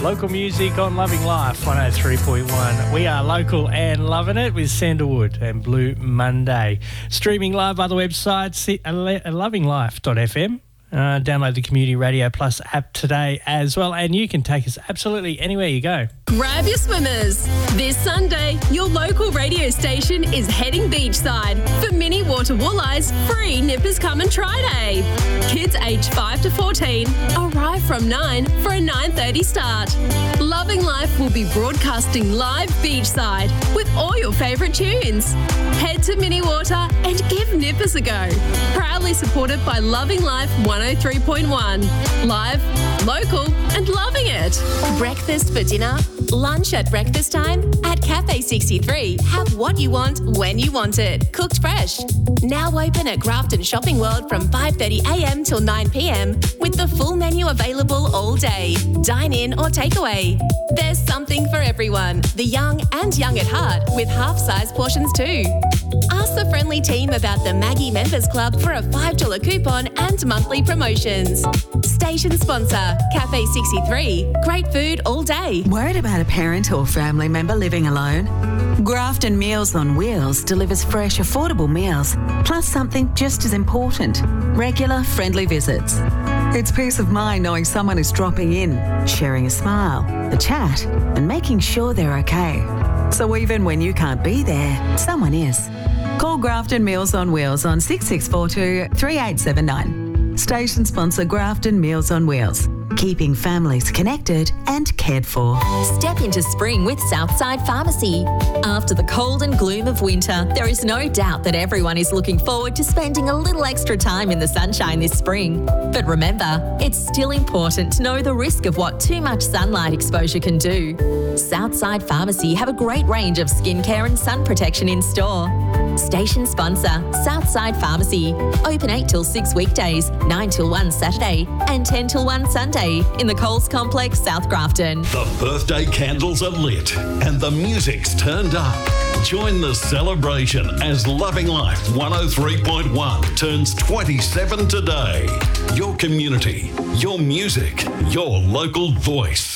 Local music on Loving Life 103.1. We are local and loving it with Sandalwood and Blue Monday. Streaming live by the website lovinglife.fm. Download the Community Radio Plus app today as well, and you can take us absolutely anywhere you go. Grab your swimmers. This Sunday, your local radio station is heading beachside for Mini Water Walleyes free Nippers Come and Try Day. Kids aged 5 to 14 arrive from 9 for a 9:30 start. Loving Life will be broadcasting live beachside with all your favourite tunes. Head to Mini Water and give Nippers a go. Proudly supported by Loving Life 103.1. Live, local and loving it. Breakfast for dinner, lunch at breakfast time. At Cafe 63, have what you want when you want it. Cooked fresh. Now open at Grafton Shopping World from 5:30am till 9pm with the full menu available all day. Dine in or takeaway. There's something for everyone, the young and young at heart, with half-size portions too. Ask the friendly team about the Maggie Members Club for a $5 coupon and monthly promotions. Station sponsor, Cafe 63. Great food all day. Worried about a parent or family member living alone? Grafton Meals on Wheels delivers fresh, affordable meals, plus something just as important, regular, friendly visits. It's peace of mind knowing someone is dropping in, sharing a smile, a chat, and making sure they're okay. So even when you can't be there, someone is. Call Grafton Meals on Wheels on 6642 3879. Station sponsor Grafton Meals on Wheels. Keeping families connected and cared for. Step into spring with Southside Pharmacy. After the cold and gloom of winter, there is no doubt that everyone is looking forward to spending a little extra time in the sunshine this spring. But remember, it's still important to know the risk of what too much sunlight exposure can do. Southside Pharmacy have a great range of skincare and sun protection in store. Station sponsor, Southside Pharmacy. Open 8 till 6 weekdays, 9 till 1 Saturday and 10 till 1 Sunday in the Coles Complex, South Grafton. The birthday candles are lit and the music's turned up. Join the celebration as Loving Life 103.1 turns 27 today. Your community, your music, your local voice.